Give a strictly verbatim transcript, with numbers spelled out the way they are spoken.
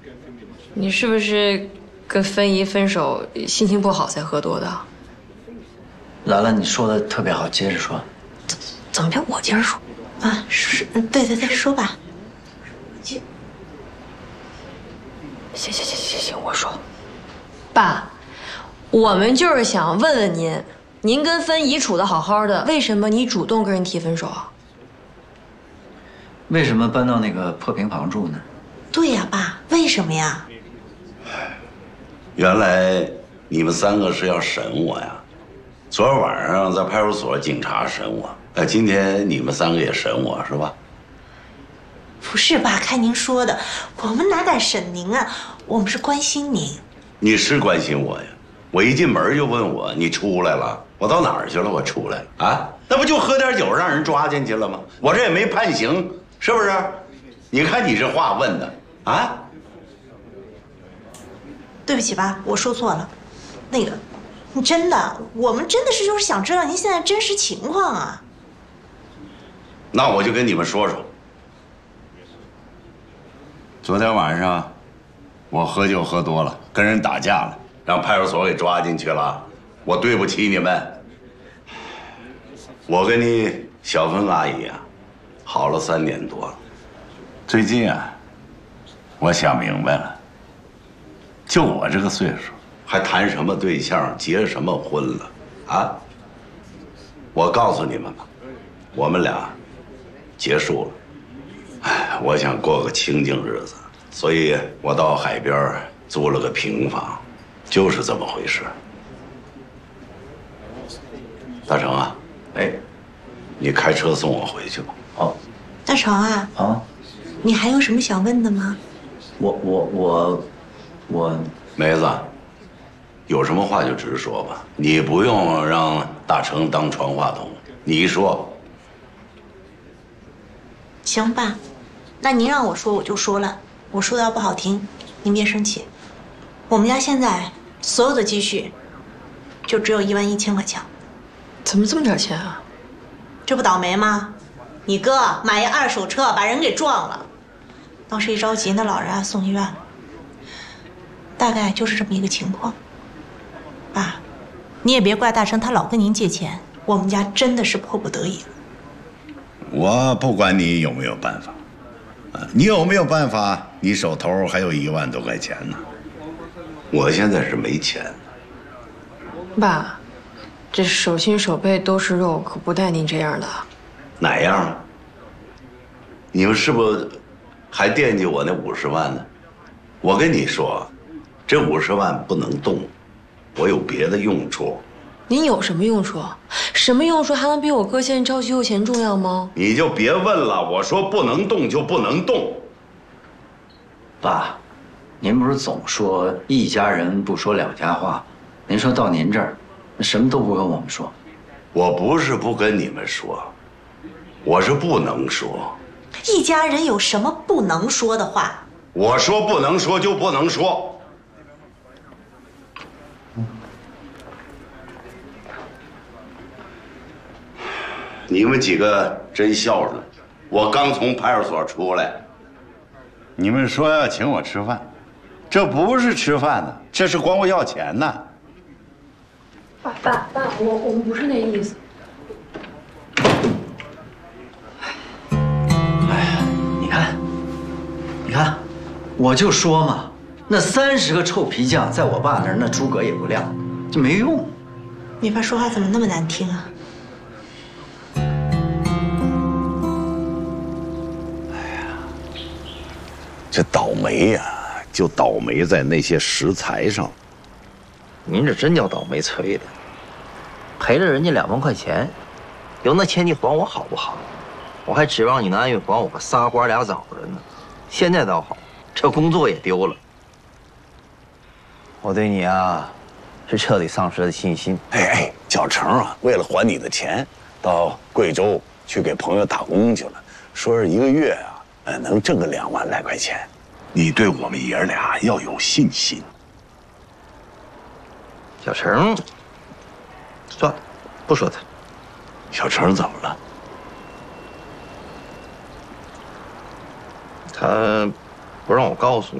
你是不是跟芬姨分手，心情不好才喝多的？ 兰兰，你说的特别好，接着说。 怎怎么变我接着说？ 啊，是，对对对，说吧。 行行行行行，我说。爸，我们就是想问问您，您跟芬姨处的好好的，为什么你主动跟人提分手啊？ 为什么搬到那个破平房住呢？ 对呀，爸，为什么呀？ 原来你们三个是要审我呀？昨儿晚上在派出所，警察审我，哎，今天你们三个也审我是吧？ 不是，爸，看您说的，我们哪敢审您啊？我们是关心您。 你是关心我呀？我一进门就问我你出来了，我到哪儿去了？我出来了啊？那不就喝点酒让人抓进去了吗？我这也没判刑，是不是？你看你这话问的啊！ 对不起吧，我说错了。那个，真的，我们真的是就是想知道您现在真实情况啊。 那我就跟你们说说，昨天晚上我喝酒喝多了，跟人打架了，让派出所给抓进去了，我对不起你们。我跟你小芬阿姨啊，好了三年多了，最近啊，我想明白了。就我这个岁数，还谈什么对象，结什么婚了，啊？我告诉你们吧，我们俩结束了。哎，我想过个清静日子，所以我到海边租了个平房，就是这么回事。大成啊，哎，你开车送我回去吧。 好。 大成啊， 啊， 你还有什么想问的吗？ 我我我。我梅子，有什么话就直说吧，你不用让大成当传话筒，你一说。 行吧，那您让我说我就说了，我说的要不好听，您别生气。我们家现在所有的积蓄，就只有一万一千块钱。 怎么这么点钱啊？ 这不倒霉吗？你哥买一二手车把人给撞了，当时一着急，那老人啊送医院了。大概就是这么一个情况，爸，你也别怪大成，他老跟您借钱，我们家真的是迫不得已。 我不管你有没有办法，啊，你有没有办法？你手头还有一万多块钱呢，我现在是没钱。 爸，这手心手背都是肉，可不带您这样的。 哪样啊？你们是不是还惦记我那五十万呢？我跟你说。这五十万不能动，我有别的用处。 您有什么用处？什么用处还能比我哥现在着急有钱重要吗？ 你就别问了，我说不能动就不能动。 爸，您不是总说一家人不说两家话？您说到您这儿，什么都不跟我们说。 我不是不跟你们说，我是不能说。 一家人有什么不能说的话？ 我说不能说就不能说。你们几个真孝顺，我刚从派出所出来，你们说要请我吃饭，这不是吃饭呢，这是管我要钱呢。 爸爸爸，我我们不是那意思。 哎呀，你看，你看，我就说嘛，那三十个臭皮匠在我爸那儿，那诸葛也不亮，就没用。 你爸说话怎么那么难听啊？ 这倒霉呀、啊，就倒霉在那些食材上。 您这真叫倒霉催的，赔了人家两万块钱，有那钱你还我好不好？我还指望你能按月还我个仨瓜俩枣的呢。现在倒好，这工作也丢了。我对你啊，是彻底丧失了信心。 哎哎，小程啊，为了还你的钱，到贵州去给朋友打工去了，说是一个月啊。呃，能挣个两万来块钱，你对我们爷俩要有信心。 小程，算了，不说他。 小程怎么了？ 他不让我告诉